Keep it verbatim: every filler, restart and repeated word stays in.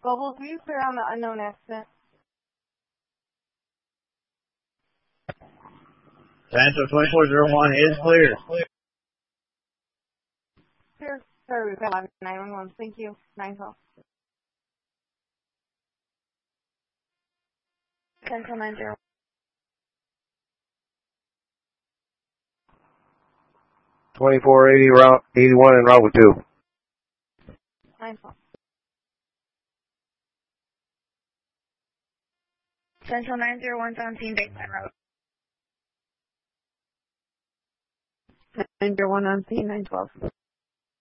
Global, will you clear on the unknown accident? Central twenty-four oh one is clear. Clear. Sorry, we've got nine one one. Thank you. nine twelve. Central nine zero. twenty-four eighty, route eighty-one and route two. nine twelve. Central nine zero one seventeen, Baseline Road. nine zero one on scene, nine twelve.